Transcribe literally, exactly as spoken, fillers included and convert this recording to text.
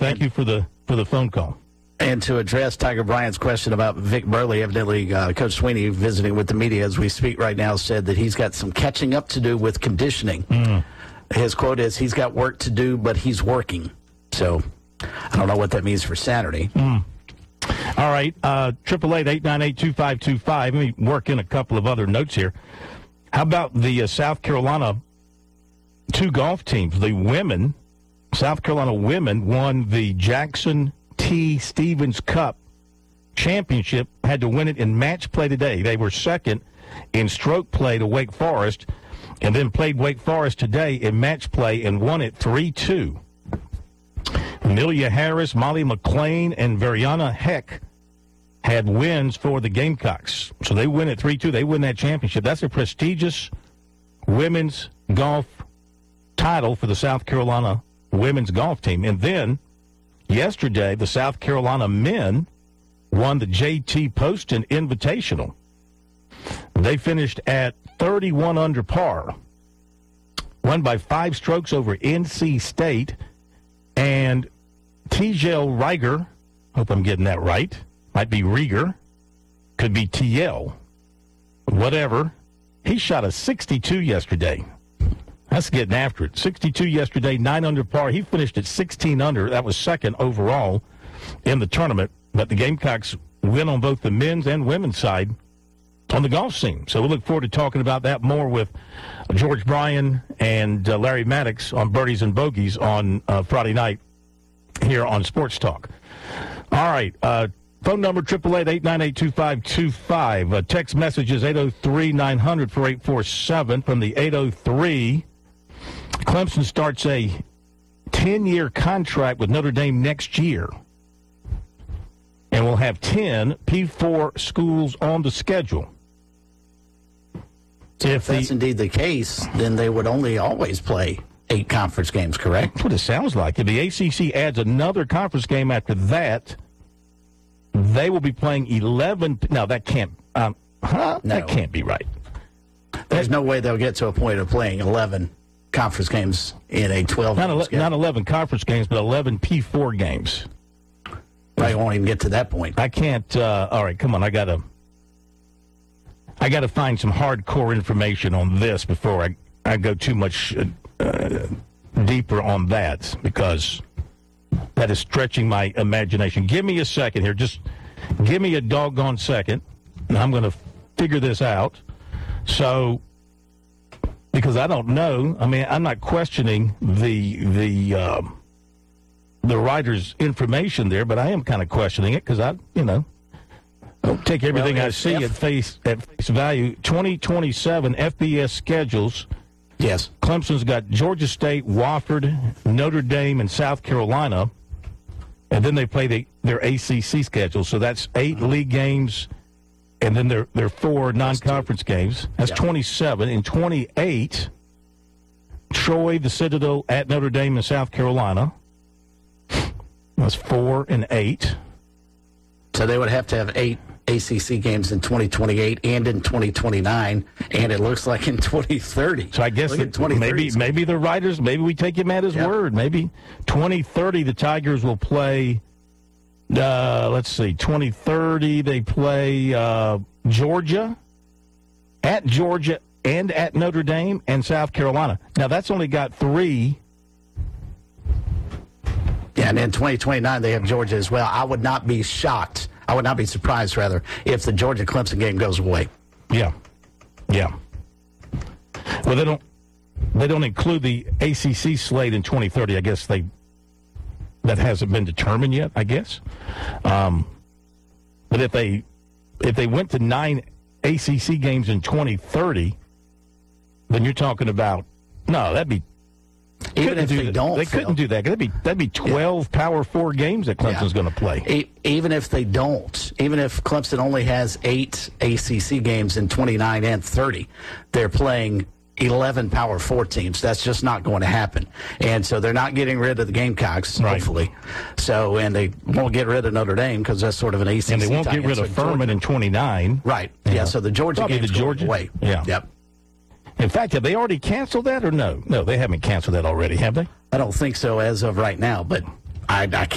Thank you for the for the phone call. And to address Tiger Bryant's question about Vic Burley, evidently uh, Coach Sweeney, visiting with the media as we speak right now, said that he's got some catching up to do with conditioning. Mm. His quote is, he's got work to do, but he's working. So I don't know what that means for Saturday. Mm. All right, uh, triple eight, eight nine eight, two five two five. Let me work in a couple of other notes here. How about the uh, South Carolina two golf teams? The women, South Carolina women, won the Jackson T. Stevens Cup championship, had to win it in match play today. They were second in stroke play to Wake Forest, and then played Wake Forest today in match play and won it three two. Amelia Harris, Molly McLean, and Variana Heck had wins for the Gamecocks. So they win it three two. They win that championship. That's a prestigious women's golf title for the South Carolina women's golf team. And then yesterday, the South Carolina men won the J T Poston Invitational. They finished at thirty-one under par, won by five strokes over N C State. And T-Jel Riger, hope I'm getting that right, might be Rieger, could be T L, whatever. He shot a sixty-two yesterday. That's getting after it. sixty-two yesterday, nine under par. He finished at sixteen under. That was second overall in the tournament. But the Gamecocks win on both the men's and women's side on the golf scene. So we look forward to talking about that more with George Bryan and uh, Larry Maddox on Birdies and Bogeys on uh, Friday night here on Sports Talk. All right. Uh, phone number, eight eight eight, eight nine eight, two five two five. Uh, text messages, eight oh three, nine hundred, four eight four seven. From the eight oh three, Clemson starts a ten-year contract with Notre Dame next year. And we'll have ten P four schools on the schedule. So if that's the, indeed the case, then they would only always play eight conference games, correct? That's what it sounds like. If the A C C adds another conference game after that, they will be playing eleven. No, that can't. Um, huh? No. That can't be right. There's that, no way they'll get to a point of playing eleven conference games in a twelve. Not, ele- not eleven conference games, but eleven P four games. I won't even get to that point. I can't. Uh, all right, come on. I gotta. I gotta find some hardcore information on this before I, I go too much uh, deeper on that, because that is stretching my imagination. Give me a second here. Just give me a doggone second, and I'm going to figure this out. So, because I don't know. I mean, I'm not questioning the the. Um, the writer's information there, but I am kind of questioning it because I, you know, don't take everything well, I see F- at face at face value. twenty twenty-seven F B S schedules. Yes. Clemson's got Georgia State, Wofford, Notre Dame, and South Carolina, and then they play the, their A C C schedule. So that's eight mm-hmm. league games, and then their their four non-conference games. That's yeah. twenty-seven. In twenty-eight, Troy, the Citadel, at Notre Dame, and South Carolina. That's four and eight. So they would have to have eight A C C games in twenty twenty-eight and in twenty twenty-nine, and it looks like in twenty thirty. So I guess that maybe maybe the writers, maybe we take him at his yep. word. Maybe twenty thirty the Tigers will play, uh, let's see, twenty thirty they play uh, Georgia, at Georgia and at Notre Dame and South Carolina. Now that's only got three. Yeah, and in twenty twenty-nine, they have Georgia as well. I would not be shocked. I would not be surprised, rather, if the Georgia-Clemson game goes away. Yeah. Yeah. Well, they don't they don't include the A C C slate in twenty thirty. I guess they that hasn't been determined yet, I guess. Um, but if they if they went to nine A C C games in twenty thirty, then you're talking about, no, that'd be Even if do they that. don't, they Phil. couldn't do that. That'd be that'd be twelve yeah. Power Four games that Clemson's yeah. going to play. E- even if they don't, even if Clemson only has eight A C C games in twenty-nine and thirty, they're playing eleven Power Four teams. That's just not going to happen. And so they're not getting rid of the Gamecocks, right. hopefully. So, and they won't get rid of Notre Dame because that's sort of an A C C. And they won't tie-in. get rid so of Furman Georgia, in twenty-nine. Right. Yeah. yeah so the Georgia Probably game's the Georgia away. Yeah. Yep. In fact, have they already canceled that or no? No, they haven't canceled that already, have they? I don't think so as of right now, but I, I